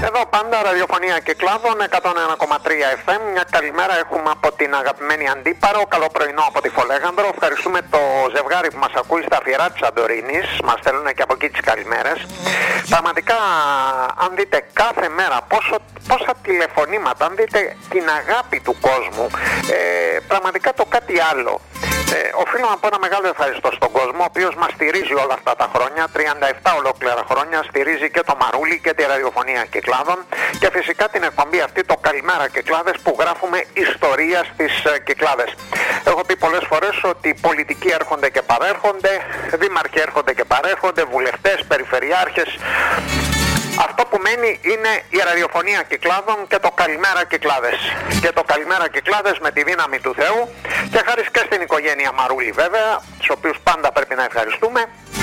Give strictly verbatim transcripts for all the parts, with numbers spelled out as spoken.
Εδώ πάντα ραδιοφωνία Κυκλάδων εκατόν ένα κόμμα τρία εφ εμ. Μια καλημέρα έχουμε από την αγαπημένη Αντίπαρο. Καλό πρωινό από τη Φολέγανδρο. Ευχαριστούμε το ζευγάρι που μας ακούει στα φιερά της Σαντορίνης. Μας στέλνουν και από εκεί τις καλημέρες. Πραγματικά, αν δείτε κάθε μέρα πόσο, πόσα τηλεφωνήματα, αν δείτε την αγάπη του κόσμου, ε, πραγματικά το κάτι άλλο. Ε, οφείλω να πω ένα μεγάλο ευχαριστώ στον κόσμο, ο οποίος μας στηρίζει όλα αυτά τα χρόνια, τριάντα επτά ολόκληρα χρόνια, στηρίζει και το Μαρούλι και τη ραδιοφωνία Κυκλάδων και φυσικά την εκπομπή αυτή, το Καλημέρα Κυκλάδες, που γράφουμε ιστορία στις ε, Κυκλάδες. Έχω πει πολλές φορές ότι οι πολιτικοί έρχονται και παρέρχονται, δήμαρχοι έρχονται και παρέρχονται, βουλευτές, περιφερειάρχες. Αυτό που μένει είναι η ραδιοφωνία Κυκλάδων και το Καλημέρα Κυκλάδες. Και το Καλημέρα Κυκλάδες με τη δύναμη του Θεού και χάρη και στην οικογένεια Μαρούλη βέβαια, τους οποίους πάντα πρέπει να ευχαριστούμε.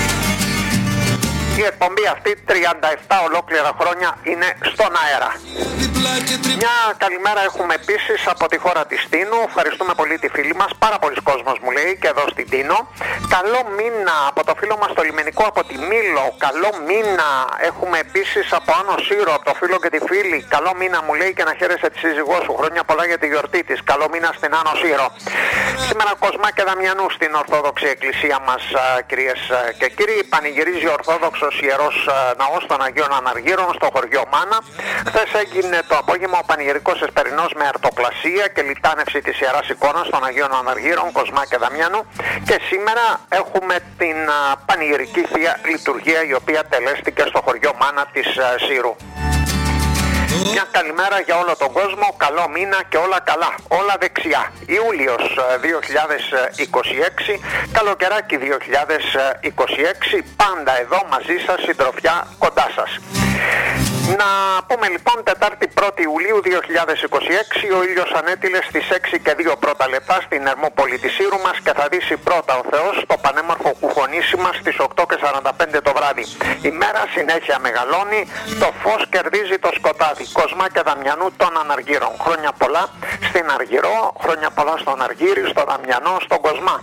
Η εκπομπή αυτή τριάντα επτά ολόκληρα χρόνια είναι στον αέρα. Μια καλημέρα έχουμε επίσης από τη χώρα της Τίνου. Ευχαριστούμε πολύ τη φίλη μας. Πάρα πολλοί κόσμος μου λέει και εδώ στην Τίνο. Καλό μήνα από το φίλο μας το λιμενικό από τη Μήλο. Καλό μήνα έχουμε επίσης από Άνω Σύρο, από το φίλο και τη φίλη. Καλό μήνα μου λέει και να χαίρεσαι τη σύζυγό σου. Χρόνια πολλά για τη γιορτή της. Καλό μήνα στην Άνω Σύρο. Σήμερα Κοσμά και Δαμιανού στην Ορθόδοξη Εκκλησία μας, κυρίες και κύριοι. Πανηγυρίζει ο Ορθόδοξος Ιερός Ναός των Αγίων Αναργύρων στο χωριό Μάνα. Χθες έγινε το απόγευμα ο πανηγυρικός εσπερινός με αρτοκλασία και λιτάνευση της Ιεράς Εικόνας των Αγίων Αναργύρων Κοσμά και Δαμιανού, και σήμερα έχουμε την α, πανηγυρική Θεία Λειτουργία, η οποία τελέστηκε στο χωριό Μάνα της α, Σύρου. Μια καλημέρα για όλο τον κόσμο, καλό μήνα και όλα καλά, όλα δεξιά. Ιούλιος δύο χιλιάδες είκοσι έξι, καλοκαιράκι δύο χιλιάδες είκοσι έξι, πάντα εδώ μαζί σας, συντροφιά κοντά σας. Να πούμε λοιπόν Τετάρτη πρώτη Ιουλίου δύο χιλιάδες είκοσι έξι, ο ήλιος ανέτειλε στις έξι και δύο πρώτα λεπτά στην Ερμόπολη της Σύρου μας και θα δύσει πρώτα ο Θεός το πανέμορφο κουφονίσιμα στις οκτώ και σαράντα πέντε το βράδυ. Η μέρα συνέχεια μεγαλώνει, το φως κερδίζει το σκοτάδι. Κοσμά και Δαμιανού των Αναργύρων. Χρόνια πολλά στην Αργυρό, χρόνια πολλά στον Αργύρι, στο Δαμιανό, στον Κοσμά.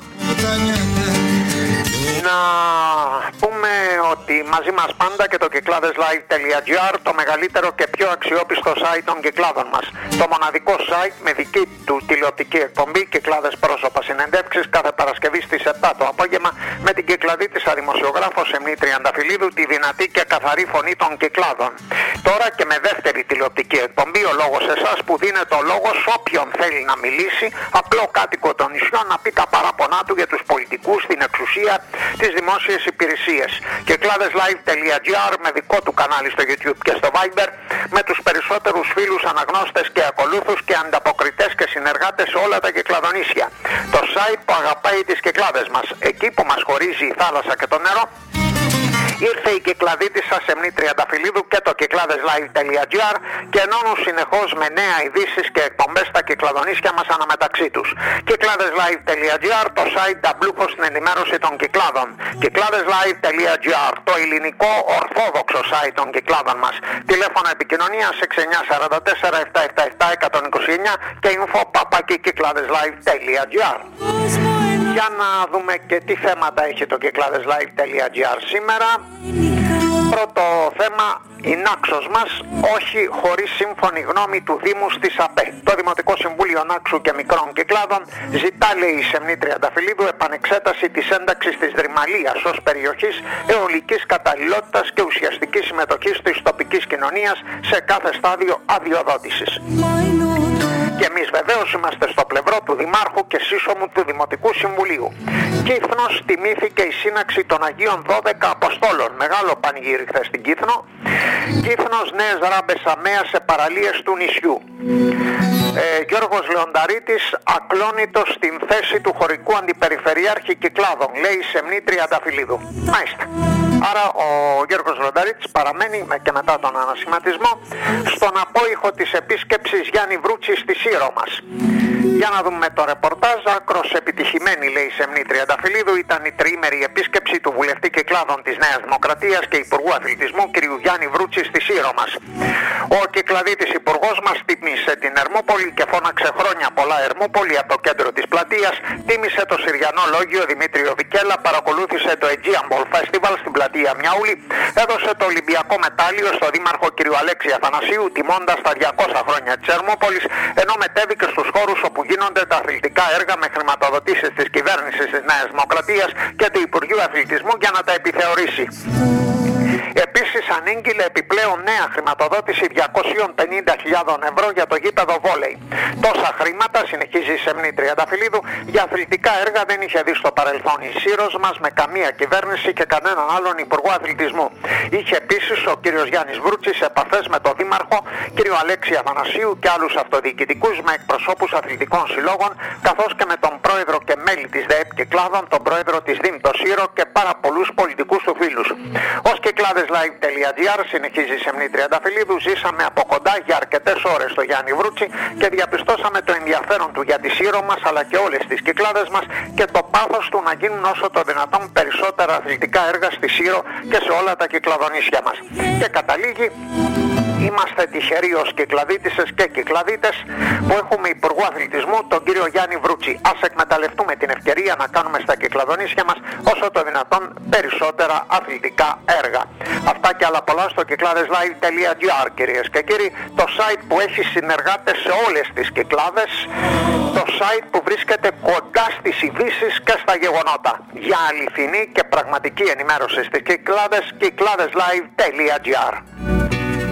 Να πούμε ότι μαζί μας πάντα και το κυκλάδεσlive.gr, το μεγαλύτερο και πιο αξιόπιστο site των Κυκλάδων μας. Το μοναδικό site με δική του τηλεοπτική εκπομπή, Κυκλάδες πρόσωπα συνεντεύξεις, κάθε Παρασκευή στις επτά το απόγευμα, με την κυκλαδίτισσα δημοσιογράφο Σεμνή Τριανταφυλλίδου, τη δυνατή και καθαρή φωνή των Κυκλάδων. Τώρα και με δεύτερη τηλεοπτική εκπομπή, ο λόγος εσάς, που δίνεται ο λόγος όποιον θέλει να μιλήσει, απλό κάτοικο των νησιών, να πει τα παράπονά του για τους πολιτικούς, την εξουσία, τις δημόσιες υπηρεσίες. Κυκλάδεσlive.gr με δικό του κανάλι στο YouTube και στο Viber, με τους περισσότερους φίλους, αναγνώστες και ακολούθους και ανταποκριτές και συνεργάτες σε όλα τα Κυκλαδονήσια. Το site που αγαπάει τις Κυκλάδες μας, εκεί που μας χωρίζει η θάλασσα και το νερό. Ήρθε η κυκλαδίτισσα Σεμνή Τριανταφυλλίδου και το κυκλάδεσlive.gr και ενώνουν συνεχώς με νέα ειδήσεις και εκπομπές τα Κυκλαδονήσια μας αναμεταξύ τους. Κυκλάδεσlive.gr, το site ταμπλούχο στην ενημέρωση των Κυκλάδων. Κυκλάδεσlive.gr, το ελληνικό ορθόδοξο site των Κυκλάδων μας. Τηλέφωνο επικοινωνίας έξι εννιά τέσσερα τέσσερα επτά επτά επτά ένα δύο εννιά και info παπάκι κυκλάδεσlive.gr. Για να δούμε και τι θέματα έχει το κυκλάδεσlive.gr σήμερα. Πρώτο θέμα, η Νάξος μας, όχι χωρίς σύμφωνη γνώμη του Δήμου στις ΑΠΕ. Το Δημοτικό Συμβούλιο Νάξου και Μικρών Κυκλάδων ζητά, λέει η Σεμνή Τριανταφυλλίδου, επανεξέταση της ένταξης της Δρυμαλίας ως περιοχής αιωλικής καταλληλότητας και ουσιαστικής συμμετοχής της τοπικής κοινωνίας σε κάθε στάδιο αδειοδότησης. Και εμείς βεβαίως είμαστε στο πλευρό του Δημάρχου και σύσσωμου του Δημοτικού Συμβουλίου. Κύθνος, τιμήθηκε η σύναξη των Αγίων δώδεκα Αποστόλων. Μεγάλο πανηγύρι χθες στην Κύθνο. Κύθνος, νέες ράμπες αμαία σε παραλίες του νησιού. Ε, Γιώργος Λεονταρίτης, ακλόνητος στην θέση του χωρικού αντιπεριφερειάρχη Κυκλάδων, λέει η Σεμνή Τριανταφυλλίδου. Μάλιστα. Άρα ο Γιώργος Λεονταρίτης παραμένει και μετά τον ανασηματισμό στον απόϊχο της επίσκεψης Γιάννη Βρούτση στη Σύρο μας. Για να δούμε το ρεπορτάζ. Άκρος επιτυχημένη, λέει η Σεμνή Τριανταφυλλίδου, ήταν η τριήμερη επίσκεψη του βουλευτή Κυκλάδων της Νέας Δημοκρατίας και Υπουργού Αθλητισμού κ. Γιάννη Βρούτση στη Σύρο. Σύρο μας. Ο Κυκλαδίτης υπουργός μας τίμησε την Ερμούπολη και φώναξε χρόνια πολλά Ερμούπολη από το κέντρο της πλατείας, τίμησε το Συριανό Λόγιο Δημήτριο Βικέλα, παρακολούθησε το Aegean Ball Festival στην πλατεία Μιαούλη, έδωσε το Ολυμπιακό μετάλλιο στο δήμαρχο κ. Αλέξη Αθανασίου, τιμώντας τα διακόσια χρόνια της Ερμούπολης, ενώ μετέβηκε στους χώρους όπου γίνονται τα αθλητικά έργα με χρηματοδοτήσεις της κυβέρνησης της Νέας Δημοκρατίας και του Υπουργείου Αθλητισμού για να τα επιθεωρήσει. Επίσης ανήγγειλε επιπλέον νέα χρηματοδότηση διακόσιες πενήντα χιλιάδες ευρώ για το γήπεδο βόλεϊ. Τόσα χρήματα, συνεχίζει η Σεμνή Τριανταφυλλίδου, για αθλητικά έργα δεν είχε δει στο παρελθόν η Σύρος μας με καμία κυβέρνηση και κανέναν άλλον υπουργό αθλητισμού. Είχε επίσης ο κ. Γιάννης Βρούτσης επαφές με τον δήμαρχο κ. Αλέξη Αθανασίου και άλλους αυτοδιοικητικούς με εκπροσώπους αθλητικών συλλόγων, καθώς και με τον πρόεδρο και μέλη της ΔΕΕΠ Κυκλάδων, τον πρόεδρο της ΔΥΜ το Σύρο και πάρα πολλούς πολιτικούς του φίλους. Ως Κυκλάδεσlive.gr, συνεχίζει η Σεμνή Τριανταφυλλίδου, ζήσαμε από κοντά για αρκετές ώρες το Γιάννη Βρούτσι και διαπιστώσαμε το ενδιαφέρον του για τη Σύρο μας αλλά και όλες τις Κυκλάδες μας και το πάθος του να γίνουν όσο το δυνατόν περισσότερα αθλητικά έργα στη Σύρο και σε όλα τα κυκλαδονήσια μας. Και καταλήγει: είμαστε τυχεροί ως Κυκλαδίτισσες και Κυκλαδίτες που έχουμε υπουργό αθλητισμού τον κύριο Γιάννη Βρούτσι. Ας εκμεταλλευτούμε την ευκαιρία να κάνουμε στα Κυκλαδονήσια μας όσο το δυνατόν περισσότερα αθλητικά έργα. Αυτά και άλλα πολλά στο κυκλάδεσlive.gr, κυρίες και κύριοι, το site που έχει συνεργάτες σε όλες τις Κυκλάδες, το site που βρίσκεται κοντά στις ειδήσεις και στα γεγονότα. Για αληθινή και πραγματική ενημέρωση στις Κυκλάδες, κυκλάδεσlive.gr.